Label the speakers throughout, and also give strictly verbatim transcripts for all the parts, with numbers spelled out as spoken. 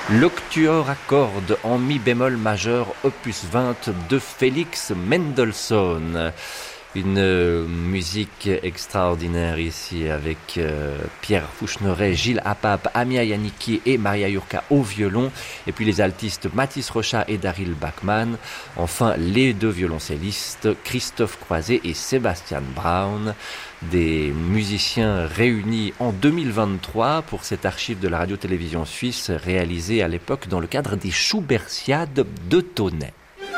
Speaker 1: L'octuor à cordes en mi bémol majeur opus vingt de Félix Mendelssohn. Une euh, musique extraordinaire ici avec euh, Pierre Fouchneret, Gilles Apap, Amia Yannicki et Maria Yurka au violon, et puis les altistes Mathis Rochat et Daryl Bachmann, enfin les deux violoncellistes Christophe Croiset et Sébastien Braun, des musiciens réunis en deux mille vingt-trois pour cette archive de la radio-télévision suisse réalisée à l'époque dans le cadre des Schubertiades de Tonnay.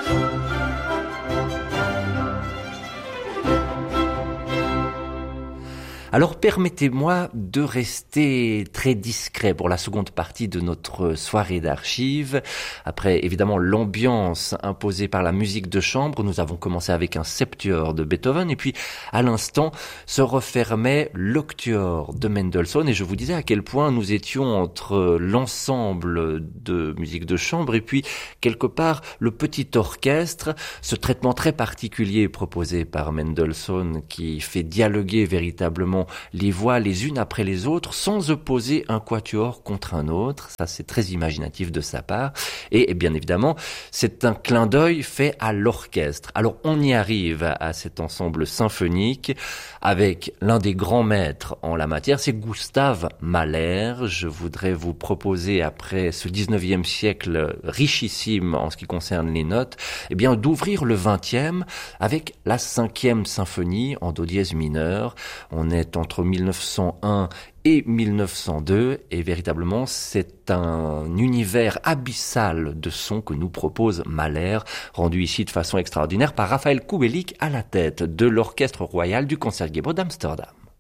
Speaker 1: Alors permettez-moi de rester très discret pour la seconde partie de notre soirée d'archives. Après évidemment l'ambiance imposée par la musique de chambre, nous avons commencé avec un septuor de Beethoven et puis à l'instant se refermait l'octuor de Mendelssohn, et je vous disais à quel point nous étions entre l'ensemble de musique de chambre et puis quelque part le petit orchestre, ce traitement très particulier proposé par Mendelssohn qui fait dialoguer véritablement les voix les unes après les autres sans opposer un quatuor contre un autre. Ça, c'est très imaginatif de sa part. Et, et bien évidemment, c'est un clin d'œil fait à l'orchestre. Alors, on y arrive à cet ensemble symphonique avec l'un des grands maîtres en la matière, c'est Gustav Mahler. Je voudrais vous proposer, après ce dix-neuvième siècle richissime en ce qui concerne les notes, eh bien, d'ouvrir le vingtième avec la cinquième symphonie en do dièse mineur. On est entre mille neuf cent un et mille neuf cent deux, et véritablement c'est un univers abyssal de sons que nous propose Mahler, rendu ici de façon extraordinaire par Raphaël Kubelik à la tête de l'Orchestre royal du Concertgebouw d'Amsterdam.